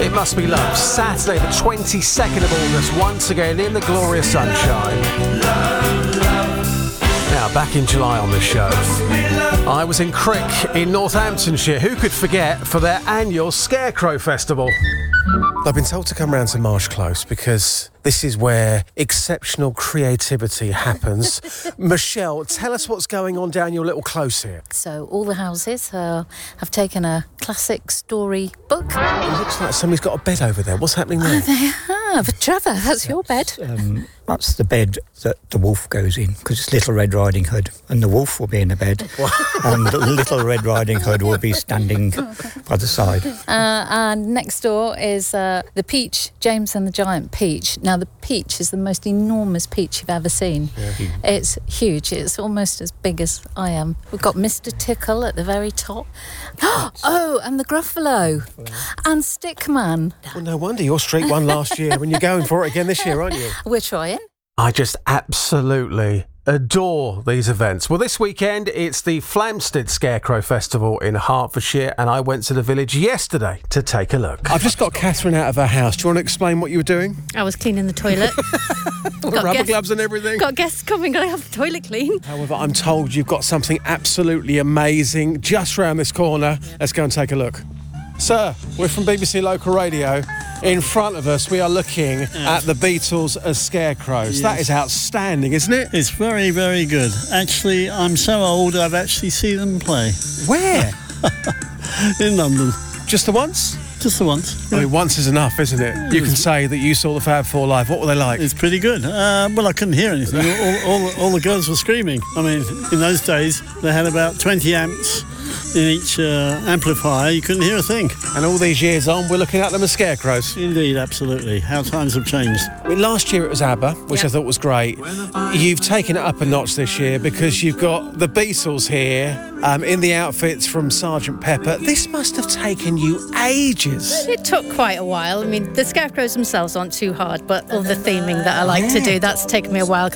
It Must Be Love. Saturday, the 22nd of August, once again in the glorious sunshine. Now, back in July on the show, I was in Crick in Northamptonshire. Who could forget, for their annual Scarecrow Festival. I've been told to come round to Marsh Close because this is where exceptional creativity happens. Michelle, tell us what's going on down your little close here. So all the houses have taken a classic story book. It looks like somebody's got a bed over there. What's happening there? They have. Trevor, that's your bed. That's the bed that the wolf goes in, because it's Little Red Riding Hood, and the wolf will be in the bed, and Little Red Riding Hood will be standing by the side. And next door is the peach, James and the Giant Peach. Now, the peach is the most enormous peach you've ever seen. Yeah. It's huge. It's almost as big as I am. We've got Mr. Tickle at the very top. Oh, and the Gruffalo. And Stickman. Well, no wonder your streak won last year when you're going for it again this year, aren't you? We're trying. I just absolutely adore these events. Well, this weekend it's the Flamstead Scarecrow Festival in Hertfordshire, and I went to the village yesterday to take a look. I've just got Catherine out of her house. Do you want to explain what you were doing? I was cleaning the toilet. Rubber gloves and everything? Got guests coming, gotta have the toilet clean. However, I'm told you've got something absolutely amazing just round this corner. Yeah. Let's go and take a look. Sir, we're from BBC Local Radio. In front of us, we are looking at the Beatles as scarecrows. Yes. That is outstanding, isn't it? It's very, very good. Actually, I'm so old, I've actually seen them play. Where? In London. Just the once? Just the once. I mean, once is enough, isn't it? You can say that you saw the Fab Four live. What were they like? It's pretty good. Well, I couldn't hear anything. All the girls were screaming. I mean, in those days, they had about 20 amps in each amplifier. You couldn't hear a thing. And all these years on, we're looking at them as scarecrows. Indeed, absolutely. How times have changed. I mean, last year it was ABBA, which I thought was great. You've taken it up a notch this year because you've got the Beatles here in the outfits from Sgt. Pepper. This must have taken you ages. It took quite a while. I mean, the scarecrows themselves aren't too hard, but all the theming that I like to do, that's taken me a while.